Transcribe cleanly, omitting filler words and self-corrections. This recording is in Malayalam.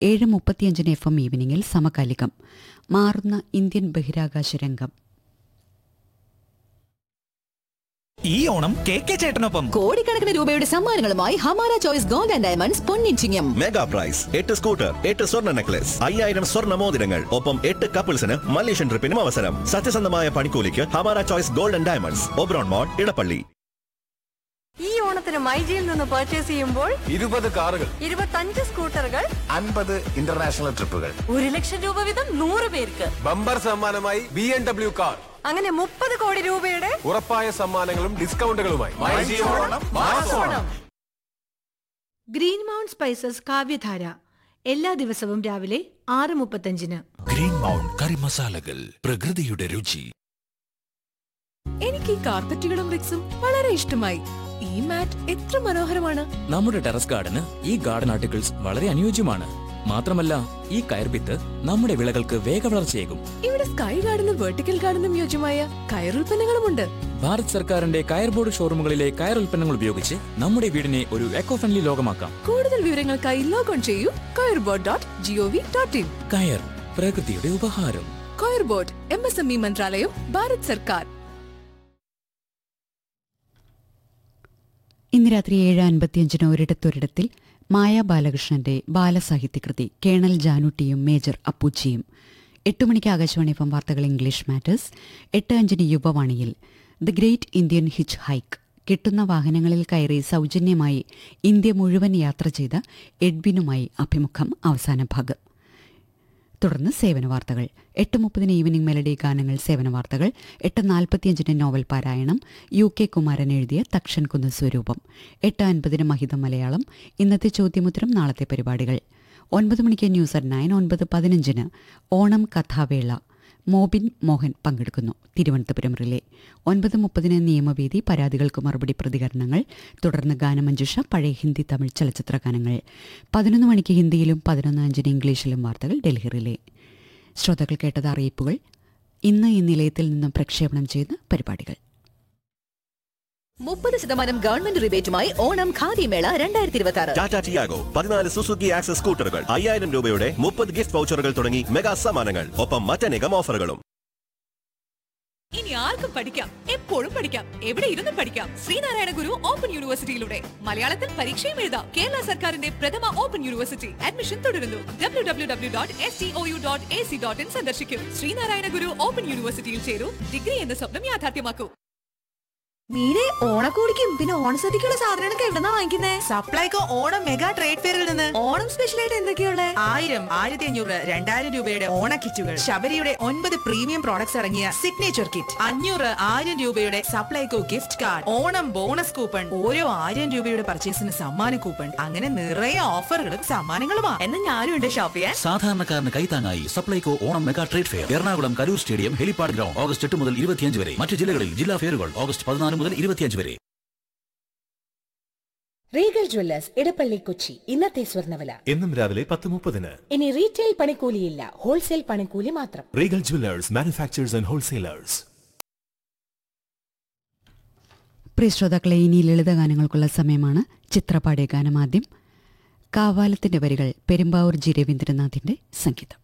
7:35 FM ഈവനിങ്ങിൽ സമകാലികം. മാറുന്ന ഇന്ത്യൻ ബഹിരാകാശ രംഗം. ഈ ഓണം കെ ചേട്ടനൊപ്പം കോടിക്കണക്കിന് രൂപയുടെ സമ്മാനങ്ങളുമായി Hamara choice gold and diamonds പൊന്നിച്ചിങ്ങം. Mega price 8 scooter, 8 സ്വർണ്ണ നെക്ലസ്, 5000 സ്വർണ്ണ മോതിരങ്ങൾ, ഒപ്പം 8 കപ്പിൾസിന് മലേഷ്യൻ ട്രിപ്പിനും അവസരം. സത്യസന്ധമായ പണിക്കൂലിക്ക് Hamara choice gold and diamonds, Oberon മോൾ, ഇടപ്പള്ളി. ഈ ഓണത്തിന് മൈജിയിൽ നിന്ന് പർച്ചേസ് ചെയ്യുമ്പോൾ 20 കാറുകൾ, 25 സ്കൂട്ടറുകൾ, 50 ഇന്റർനാഷണൽ ട്രിപ്പുകൾ, 1,00,000 രൂപ വീതം 100 പേർക്ക് ബമ്പർ സമ്മാനമായി BMW കാർ, അങ്ങനെ 30 കോടി രൂപയുടെ ഉറപ്പായ സമ്മാനങ്ങളും ഡിസ്കൗണ്ടുകളുമായി ഗ്രീൻ മൗണ്ട് സ്പൈസസ് കാവ്യധാര എല്ലാ ദിവസവും രാവിലെ 6:35. ഗ്രീൻ മൗണ്ട് കറി മസാലകൾ, പ്രകൃതിയുടെ രുചി. എനിക്ക് ഈ കാർപ്പറ്റുകളും റിക്സും വളരെ ഇഷ്ടമായി. ഈ മാറ്റ് എത്ര മനോഹരമാണ്. നമ്മുടെ ടെറസ് ഗാർഡന് ഈ ഗാർഡൻ ആർട്ടിക്കിൾസ് വളരെ അനുയോജ്യമാണ്. മാത്രമല്ല, ഈ കയർഭിത്ത് നമ്മുടെ വിളകൾക്ക് വേഗവളർച്ചയേകും. ഇവിടെ സ്കൈ ഗാർഡനും വെർട്ടിക്കൽ ഗാർഡനും യോജ്യമായ കയറുൽപ്പന്നങ്ങളുമുണ്ട്. ഭാരത് സർക്കാരിന്റെ കയർ ബോർഡ് ഷോറൂമുകളിലെ കയർ ഉൽപ്പന്നങ്ങൾ ഉപയോഗിച്ച് നമ്മുടെ വീടിനെ ഒരു എക്കോ ഫ്രണ്ട്ലി ലോകമാക്കാം. കൂടുതൽ വിവരങ്ങൾക്കായി ലോഗോൺ ചെയ്യൂ kayrbord.gov.in. കയർ, പ്രകൃതിയുടെ ഉപഹാരം. കയർബോർഡ്, MSME മന്ത്രാലയം, ഭാരത് സർക്കാർ. ഇന്ന് രാത്രി 7:55 ഒരിടത്തൊരിടത്തിൽ മായ ബാലകൃഷ്ണന്റെ ബാലസാഹിത്യകൃതി കേണൽ ജാനുട്ടിയും മേജർ അപ്പൂച്ചിയും. 8 മണിക്ക് ആകാശവാണി FM വാർത്തകൾ English matters. 8:05 യുവവാണിയിൽ the great Indian hitch hike. കിട്ടുന്ന വാഹനങ്ങളിൽ കയറി സൗജന്യമായി ഇന്ത്യ മുഴുവൻ യാത്ര ചെയ്ത എഡ്വിനുമായി അഭിമുഖം, അവസാന ഭാഗം. തുടർന്ന് സേവന വാർത്തകൾ. 8:30 ഈവനിംഗ് മെലഡി ഗാനങ്ങൾ, സേവന വാർത്തകൾ. 8:45 നോവൽ പാരായണം, UK കുമാരൻ എഴുതിയ തക്ഷൻ കുന്ന് സ്വരൂപം. 8:50 മഹിതം മലയാളം. ഇന്നത്തെ ചോദ്യമുത്തരം, നാളത്തെ പരിപാടികൾ. 9 മണിക്ക് ന്യൂസ് അറ്റ് 9. 9:15 ഓണം കഥാവേള. മോബിൻ മോഹൻ പങ്കെടുക്കുന്നു. തിരുവനന്തപുരം റിലേ. 9:30 നിയമവേദി, പരാതികൾക്ക് മറുപടി, പ്രതികരണങ്ങൾ. തുടർന്ന് ഗാനമഞ്ജുഷ, പഴയ ഹിന്ദി തമിഴ് ചലച്ചിത്ര ഗാനങ്ങൾ. 11 മണിക്ക് ഹിന്ദിയിലും 11:05 ഇംഗ്ലീഷിലും വാർത്തകൾ, ഡൽഹി റിലേ. ശ്രോതാക്കൾ കേട്ടത് അറിയിപ്പുകൾ. ഇന്ന് ഈ നിലയത്തിൽ നിന്നും പ്രക്ഷേപണം ചെയ്ത പരിപാടികൾ. 30% ഗവൺമെന്റ് റിബേറ്റുമായി ഓണം ഖാദി മേള 2026. ടാറ്റ ടിയാഗോ, 14 സുസുക്കി ആക്സസ് സ്കൂട്ടറുകൾ, 5000 രൂപയുടെ 30 ഗിഫ്റ്റ് വൗച്ചറുകൾ തുടങ്ങി മെഗാ സമ്മാനങ്ങൾ, ഒപ്പം മറ്റനേകം ഓഫറുകളും. ഇനി ആർക്കും പഠിക്കാം, എപ്പോഴും പഠിക്കാം, എവിടെ ഇരുന്നും പഠിക്കാം. ശ്രീനാരായണ ഗുരു ഓപ്പൺ യൂണിവേഴ്സിറ്റിയിലൂടെ മലയാളത്തിൽ പരീക്ഷയും എഴുതാം. കേരള സർക്കാരിന്റെ പ്രഥമ ഓപ്പൺ യൂണിവേഴ്സിറ്റി. അഡ്മിഷൻ തുടരുന്നു. www.stu.ac.in സന്ദർശിക്കൂ. ശ്രീനാരായണ ഗുരു ഓപ്പൺ യൂണിവേഴ്സിറ്റിയിൽ ചേരൂ. ഡിഗ്രി എന്ന സ്വപ്നം യാഥാർത്ഥ്യമാക്കൂ. മീരെ ഓണക്കോടിക്കും പിന്നെ ഓണസദ്യക്കുള്ള സാധനങ്ങളൊക്കെ എവിടെന്നാ വാങ്ങിക്കുന്നേ? സപ്ലൈകോ ഓണം മെഗാ ട്രേഡ് ഫെയറിൽ നിന്ന്. ഓണം സ്പെഷ്യലായിട്ട് എന്തൊക്കെയുള്ള? 1000, 1500, 2000 രൂപയുടെ ഓണ കിറ്റുകൾ, ശബരിയുടെ 9 പ്രീമിയം പ്രോഡക്ട്സ് ഇറങ്ങിയ സിഗ്നേച്ചർ കിറ്റ്, 500, 1000 രൂപയുടെ Supplyco gift card, Onam bonus coupon, ഓരോ 1000 രൂപയുടെ പർച്ചേസിന് സമ്മാന കൂപ്പൺ, അങ്ങനെ നിറയെ ഓഫറുകളും സമ്മാനങ്ങളുമാ. എന്നാ ഞാനും ഉണ്ട് ഷോപ്പ് ചെയ്യാൻ. സാധാരണക്കാരന് കൈത്താങ്ങായി Supplyco Onam mega trade fair, Ernakulam Karur stadium, helipad ground, August 8 മുതൽ 25 വരെ. മറ്റു ജില്ലകളിൽ ജില്ലാ ഫെയറുകൾ ഓഗസ്റ്റ് 14 മുതൽ 25 വരെ. Regal Jewellers, Edappally, Kochi. ഇന്നത്തെ സ്വർണ്ണവില എന്നും രാവിലെ 10:30. ഇനി റീറ്റെയിൽ പണിക്കൂലിയില്ല, ഹോൾസെയിൽ പണിക്കൂലി മാത്രം. Regal Jewellers, manufacturers and wholesalers. പ്രിയ ശ്രോതാക്കളെ, ഇനി ലളിതഗാനങ്ങൾക്കുള്ള സമയമാണ്. ചിത്രപാടിയ ഗാനം ആദ്യം. കാവാലത്തിന്റെ വരികൾ പെരുമ്പാവൂർ ജി രവീന്ദ്രനാഥിന്റെ സംഗീതം.